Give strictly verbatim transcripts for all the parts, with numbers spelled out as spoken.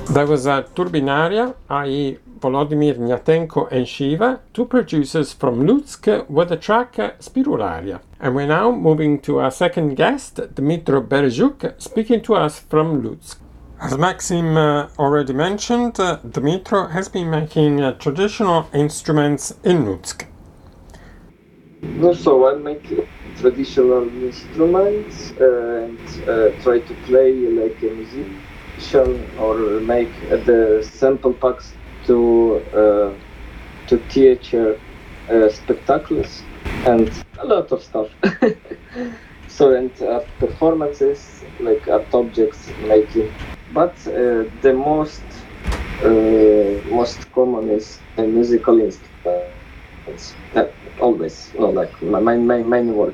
There was a Turbinaria, that is Volodymyr Gnatenko and Shiva, two producers from Lutsk with the track Spirularia. And we're now moving to our second guest, Dmytro Berezhuk, speaking to us from Lutsk. As Maxim uh, already mentioned, uh, Dmytro has been making uh, traditional instruments in Lutsk. No, so I make traditional instruments uh, and uh, try to play like a musician or make uh, the sample packs to uh, to theater uh, spectacles and a lot of stuff. So and art performances like art objects making, but uh, the most uh, most common is a musical instruments. That always, no, like my main main main work.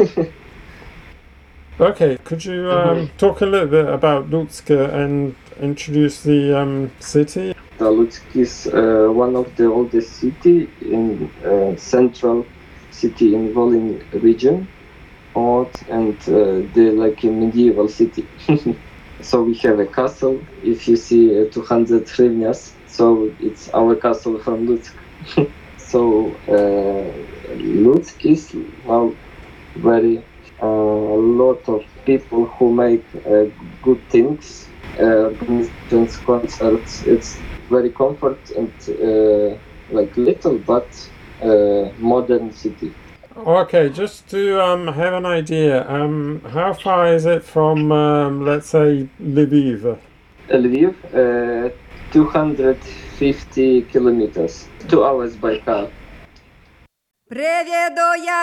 Okay, could you um, talk a little bit about Lutsk and introduce the um, city? The Lutsk is uh, one of the oldest city in uh, central city in Volyn region, old and uh, the like a medieval city. So we have a castle. If you see uh, two hundred hryvnias, so it's our castle from Lutsk. So uh, Lutsk is well very a uh, lot of people who make uh, good things, uh, concerts. It's very comfort and uh, like little but uh, modern city. Okay, just to um, have an idea, um, how far is it from, um, let's say, Lviv? Lviv, uh, two hundred fifty kilometers, two hours by car.